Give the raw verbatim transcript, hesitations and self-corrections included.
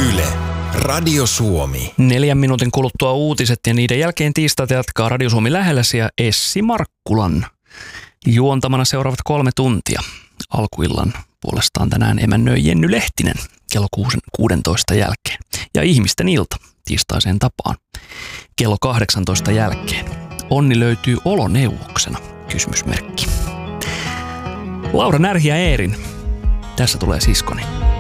Yle, Radio Suomi. Neljän minuutin kuluttua uutiset ja niiden jälkeen tiistaita jatkaa Radio Suomi lähelläsi ja Essi Markkulan juontamana seuraavat kolme tuntia. Alkuillan puolestaan tänään emännöi Jenny Lehtinen kello kuusitoista jälkeen. Ja ihmisten ilta tiistaiseen tapaan kello kahdeksantoista jälkeen. Onni löytyy oloneuvoksena, kysymysmerkki. Laura Närhi ja Eerin. Tässä tulee siskoni.